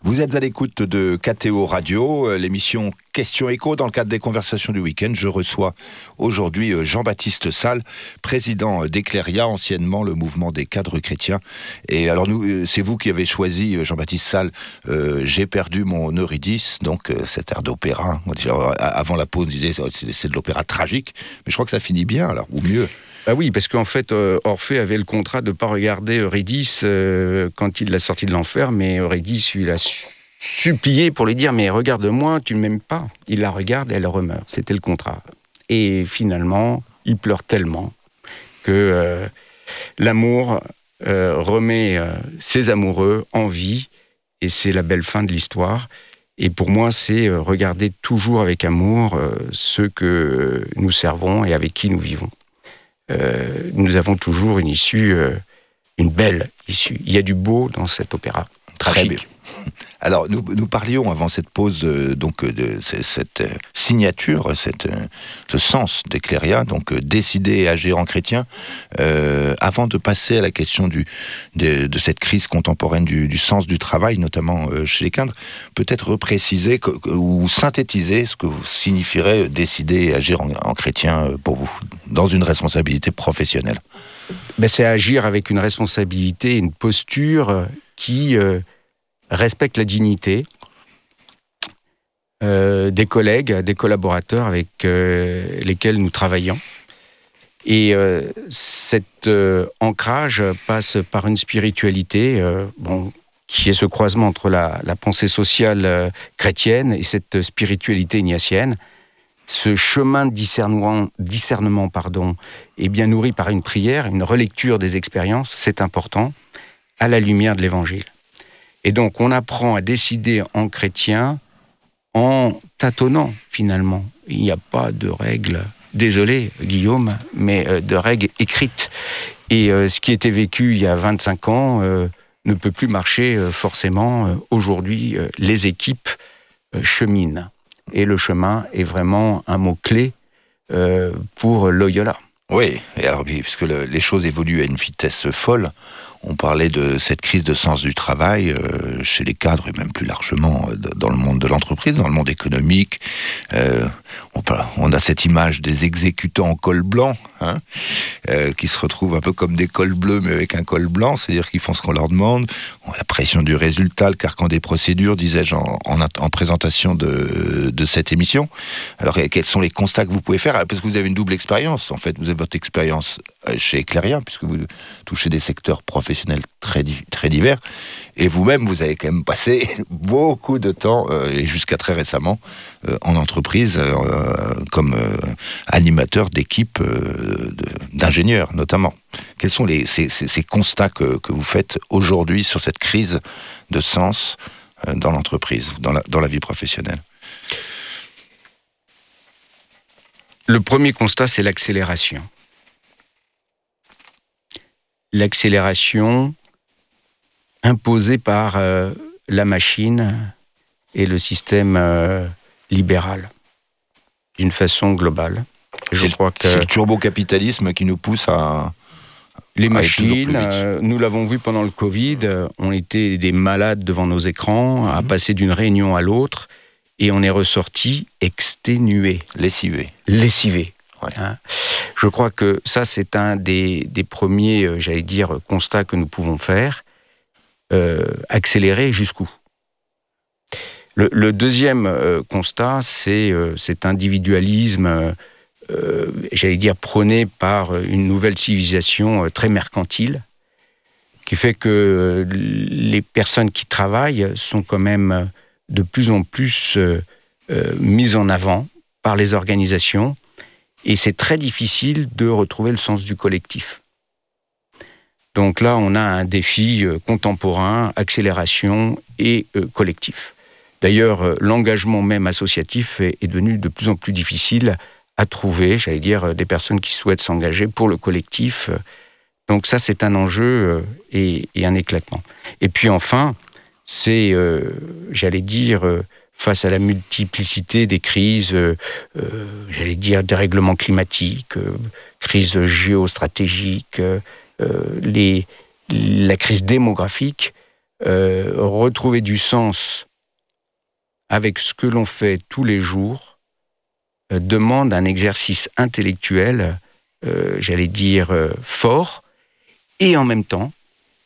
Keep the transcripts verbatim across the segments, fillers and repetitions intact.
Vous êtes à l'écoute de K T O Radio, l'émission Question Écho. Dans le cadre des conversations du week-end, je reçois aujourd'hui Jean-Baptiste Salles, président d'Ecleria, anciennement le mouvement des cadres chrétiens. Et alors, nous, c'est vous qui avez choisi, Jean-Baptiste Salles, euh, J'ai perdu mon Eurydice, donc euh, cet air d'opéra. Avant la pause, on disait c'est, c'est de l'opéra tragique, mais je crois que ça finit bien, alors, ou mieux. Ah oui, parce qu'en fait, euh, Orphée avait le contrat de ne pas regarder Eurydice euh, quand il l'a sorti de l'enfer, mais Eurydice, il a su- supplié pour lui dire « Mais regarde-moi, tu ne m'aimes pas ». Il la regarde et elle remeurt. C'était le contrat. Et finalement, il pleure tellement que euh, l'amour euh, remet euh, ses amoureux en vie, et c'est la belle fin de l'histoire. Et pour moi, c'est euh, regarder toujours avec amour euh, ceux que nous servons et avec qui nous vivons. Euh, nous avons toujours une issue, euh, une belle issue. Il y a du beau dans cet opéra tragique. Très bien. Alors, nous, nous parlions avant cette pause euh, donc, de c- cette euh, signature, cette, euh, ce sens d'Ecleria, donc euh, décider et agir en chrétien. Euh, avant de passer à la question du, de, de cette crise contemporaine du, du sens du travail, notamment euh, chez les cadres, peut-être repréciser que, que, ou synthétiser ce que signifierait décider et agir en, en chrétien euh, pour vous, dans une responsabilité professionnelle. Ben, c'est agir avec une responsabilité, une posture qui euh, respecte la dignité euh, des collègues, des collaborateurs avec euh, lesquels nous travaillons. Et euh, cet euh, ancrage passe par une spiritualité euh, bon, qui est ce croisement entre la, la pensée sociale euh, chrétienne et cette spiritualité ignatienne. Ce chemin de discernement, discernement pardon, est bien nourri par une prière, une relecture des expériences, c'est important, à la lumière de l'Évangile. Et donc, on apprend à décider en chrétien en tâtonnant, finalement. Il n'y a pas de règles, désolé Guillaume, mais euh, de règles écrites. Et euh, ce qui était vécu il y a vingt-cinq ans euh, ne peut plus marcher euh, forcément. Euh, aujourd'hui, euh, les équipes euh, cheminent. Et le chemin est vraiment un mot-clé euh, pour Loyola. Oui, et alors, puisque le, les choses évoluent à une vitesse folle, on parlait de cette crise de sens du travail euh, chez les cadres et même plus largement euh, dans le monde de l'entreprise, dans le monde économique. Euh, on, parle, on a cette image des exécutants en col blanc, hein, euh, qui se retrouvent un peu comme des cols bleus mais avec un col blanc, c'est-à-dire qu'ils font ce qu'on leur demande. On a la pression du résultat, le carcan des procédures, disais-je en, en, en présentation de, de cette émission. Alors, quels sont les constats que vous pouvez faire ? Parce que vous avez une double expérience, en fait. Vous avez votre expérience chez Ecleria, puisque vous touchez des secteurs professionnels très, très divers, et vous-même, vous avez quand même passé beaucoup de temps, euh, et jusqu'à très récemment, euh, en entreprise, euh, comme euh, animateur d'équipes euh, de, d'ingénieurs, notamment. Quels sont les, ces, ces, ces constats que, que vous faites aujourd'hui sur cette crise de sens euh, dans l'entreprise, dans la, dans la vie professionnelle ? Le premier constat, c'est l'accélération. L'accélération imposée par euh, la machine et le système euh, libéral, d'une façon globale. Je c'est, crois que c'est le turbo-capitalisme qui nous pousse à... Les machines, euh, nous l'avons vu pendant le Covid, euh, on était des malades devant nos écrans, à mmh. passer d'une réunion à l'autre, et on est ressorti exténué. Lessivé. Lessivé. Ouais. Hein. Je crois que ça, c'est un des, des premiers, euh, j'allais dire, constats que nous pouvons faire. Euh, accélérer jusqu'où ? Le, le deuxième euh, constat, c'est euh, cet individualisme, euh, j'allais dire, prôné par une nouvelle civilisation euh, très mercantile, qui fait que euh, les personnes qui travaillent sont quand même de plus en plus euh, euh, mises en avant par les organisations, et c'est très difficile de retrouver le sens du collectif. Donc là, on a un défi euh, contemporain, accélération et euh, collectif. D'ailleurs, euh, l'engagement même associatif est, est devenu de plus en plus difficile à trouver, j'allais dire, euh, des personnes qui souhaitent s'engager pour le collectif. Donc ça, c'est un enjeu euh, et, et un éclatement. Et puis enfin, c'est, euh, j'allais dire, euh, face à la multiplicité des crises, euh, euh, j'allais dire, dérèglements climatiques, euh, crises géostratégiques, euh, Euh, les, la crise démographique, euh, retrouver du sens avec ce que l'on fait tous les jours euh, demande un exercice intellectuel, euh, j'allais dire, euh, fort, et en même temps,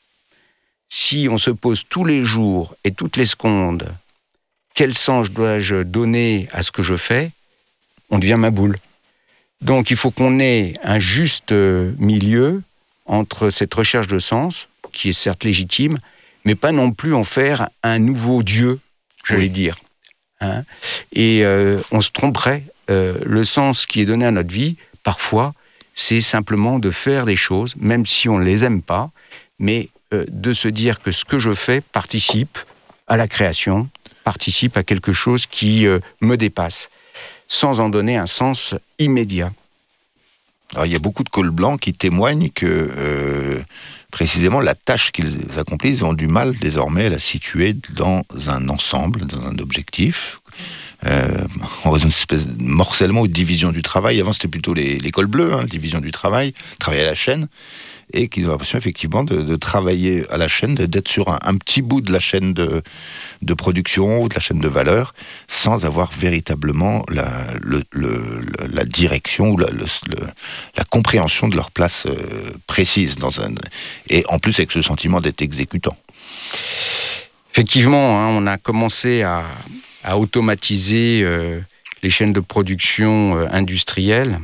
si on se pose tous les jours et toutes les secondes, quel sens dois-je donner à ce que je fais, on devient ma boule. Donc il faut qu'on ait un juste milieu entre cette recherche de sens, qui est certes légitime, mais pas non plus en faire un nouveau Dieu, j'allais oui. dire. Hein et euh, on se tromperait. Euh, le sens qui est donné à notre vie, parfois, c'est simplement de faire des choses, même si on ne les aime pas, mais euh, de se dire que ce que je fais participe à la création, participe à quelque chose qui euh, me dépasse, sans en donner un sens immédiat. Alors, il y a beaucoup de cols blancs qui témoignent que, euh, précisément, la tâche qu'ils accomplissent, ils ont du mal désormais à la situer dans un ensemble, dans un objectif, euh, en raison d'une espèce de morcellement ou de division du travail. Avant, c'était plutôt les, les cols bleus, hein, division du travail, travail à la chaîne, et qu'ils ont l'impression, effectivement, de, de travailler à la chaîne, d'être sur un, un petit bout de la chaîne de, de production ou de la chaîne de valeur, sans avoir véritablement la, le, le, la direction ou la, le, la compréhension de leur place euh, précise. Dans un, et en plus, avec ce sentiment d'être exécutant. Effectivement, hein, on a commencé à, à automatiser euh, les chaînes de production euh, industrielles.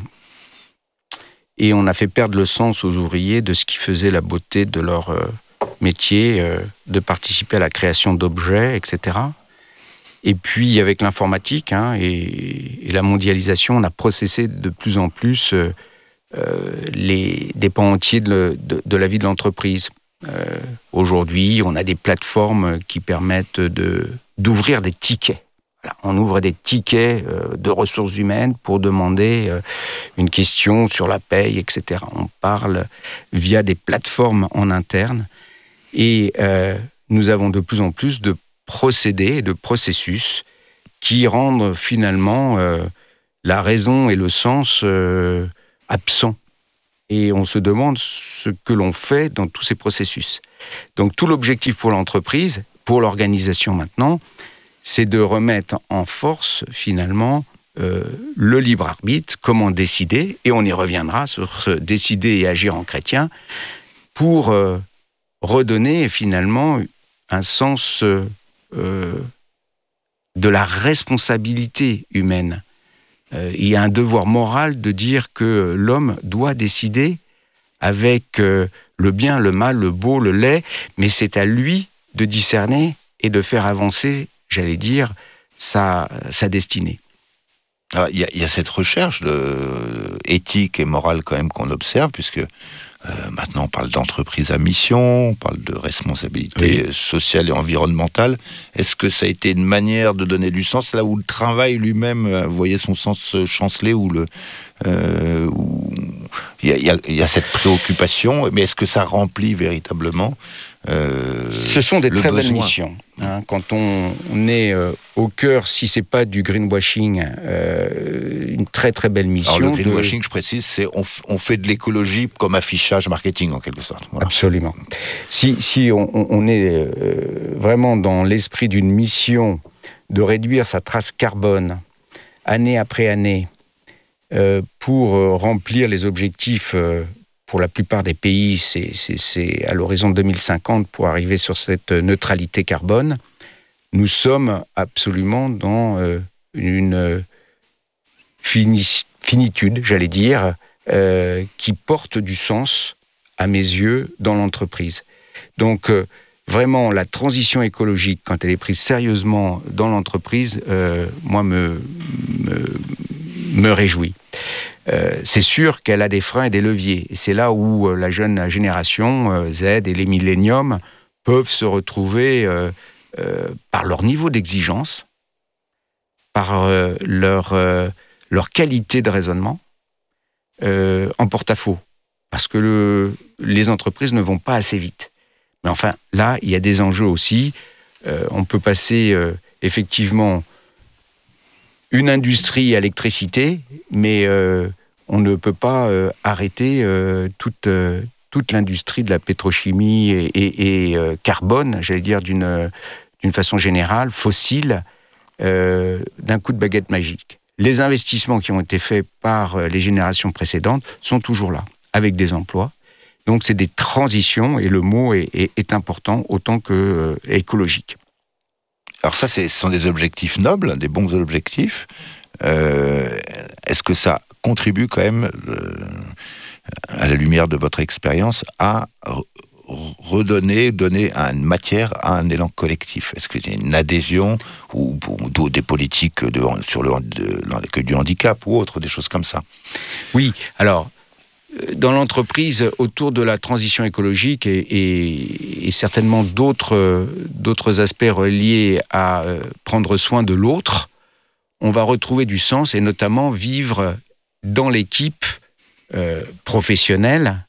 Et on a fait perdre le sens aux ouvriers de ce qui faisait la beauté de leur euh, métier, euh, de participer à la création d'objets, et cetera. Et puis, avec l'informatique hein, et, et la mondialisation, on a processé de plus en plus euh, euh, les, des pans entiers de, de, de la vie de l'entreprise. Euh, aujourd'hui, on a des plateformes qui permettent de, d'ouvrir des tickets. Voilà, on ouvre des tickets euh, de ressources humaines pour demander euh, une question sur la paye, et cetera. On parle via des plateformes en interne et euh, nous avons de plus en plus de procédés, de processus qui rendent finalement euh, la raison et le sens euh, absents. Et on se demande ce que l'on fait dans tous ces processus. Donc tout l'objectif pour l'entreprise, pour l'organisation maintenant, c'est de remettre en force, finalement, euh, le libre arbitre, comment décider, et on y reviendra sur ce décider et agir en chrétien, pour euh, redonner, finalement, un sens euh, de la responsabilité humaine. Euh, il y a un devoir moral de dire que l'homme doit décider avec euh, le bien, le mal, le beau, le laid, mais c'est à lui de discerner et de faire avancer, j'allais dire, sa, sa destinée. Alors, il y a, il y a cette recherche de, éthique et morale quand même qu'on observe, puisque euh, maintenant on parle d'entreprise à mission, on parle de responsabilité oui. sociale et environnementale. Est-ce que ça a été une manière de donner du sens, là où le travail lui-même, vous voyez son sens chanceler, où le... Euh, où il y, a, il y a cette préoccupation, mais est-ce que ça remplit véritablement euh, Ce sont des très besoin. belles missions. Hein, quand on, on est euh, au cœur, si c'est pas du greenwashing, euh, une très très belle mission. Alors le greenwashing, de... je précise, c'est on, f- on fait de l'écologie comme affichage marketing en quelque sorte. Voilà. Absolument. Si, si on, on est euh, vraiment dans l'esprit d'une mission de réduire sa trace carbone année après année, Euh, pour euh, remplir les objectifs, euh, pour la plupart des pays, c'est, c'est, c'est à l'horizon deux mille cinquante pour arriver sur cette neutralité carbone. Nous sommes absolument dans euh, une euh, fini- finitude, j'allais dire, euh, qui porte du sens, à mes yeux, dans l'entreprise. Donc, euh, vraiment, la transition écologique, quand elle est prise sérieusement dans l'entreprise, euh, moi, me... me me réjouit. Euh, c'est sûr qu'elle a des freins et des leviers. Et c'est là où euh, la jeune génération, euh, Z et les milléniums, peuvent se retrouver euh, euh, par leur niveau d'exigence, par euh, leur, euh, leur qualité de raisonnement, euh, en porte-à-faux. Parce que le, les entreprises ne vont pas assez vite. Mais enfin, là, il y a des enjeux aussi. Euh, on peut passer euh, effectivement une industrie à l'électricité, mais euh, on ne peut pas euh, arrêter euh, toute, euh, toute l'industrie de la pétrochimie et, et, et euh, carbone, j'allais dire d'une, d'une façon générale, fossile, euh, d'un coup de baguette magique. Les investissements qui ont été faits par les générations précédentes sont toujours là, avec des emplois. Donc c'est des transitions, et le mot est, est, est important autant que euh, écologique. Alors ça, c'est, ce sont des objectifs nobles, des bons objectifs. Euh, est-ce que ça contribue quand même, euh, à la lumière de votre expérience, à re- redonner, donner une matière à un élan collectif? Est-ce qu'il y a une adhésion ou, ou des politiques de, sur le, de, de, du handicap ou autre, des choses comme ça? Oui, alors, dans l'entreprise, autour de la transition écologique et, et, et certainement d'autres, d'autres aspects reliés à euh, prendre soin de l'autre, on va retrouver du sens et notamment vivre dans l'équipe euh, professionnelle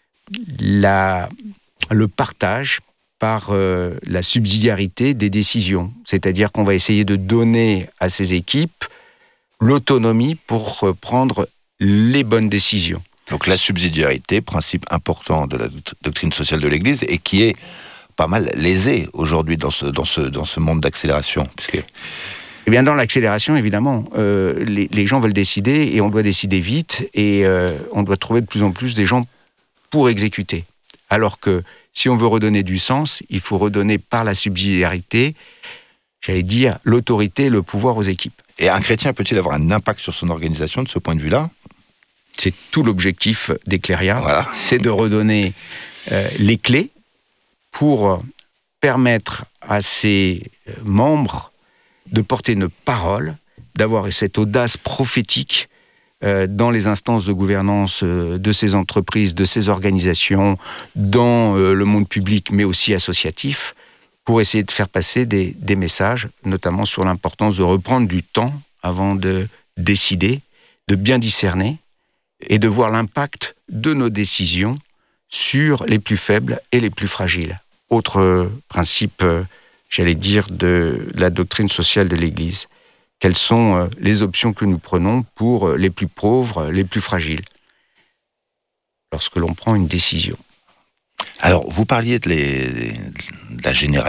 la, le partage par euh, la subsidiarité des décisions. C'est-à-dire qu'on va essayer de donner à ces équipes l'autonomie pour prendre les bonnes décisions. Donc la subsidiarité, principe important de la doctrine sociale de l'Église, et qui est pas mal lésé aujourd'hui dans ce, dans ce, dans ce monde d'accélération. Puisque... Eh bien, dans l'accélération, évidemment, euh, les, les gens veulent décider, et on doit décider vite, et euh, on doit trouver de plus en plus des gens pour exécuter. Alors que si on veut redonner du sens, il faut redonner par la subsidiarité, j'allais dire, l'autorité, le pouvoir aux équipes. Et un chrétien peut-il avoir un impact sur son organisation de ce point de vue-là ? C'est tout l'objectif d'Ecléria, voilà. C'est de redonner euh, les clés pour permettre à ses membres de porter une parole, d'avoir cette audace prophétique euh, dans les instances de gouvernance euh, de ces entreprises, de ces organisations, dans euh, le monde public, mais aussi associatif, pour essayer de faire passer des, des messages, notamment sur l'importance de reprendre du temps avant de décider, de bien discerner, et de voir l'impact de nos décisions sur les plus faibles et les plus fragiles. Autre principe, j'allais dire, de la doctrine sociale de l'Église. Quelles sont les options que nous prenons pour les plus pauvres, les plus fragiles, lorsque l'on prend une décision? Alors, vous parliez de, les, de la génération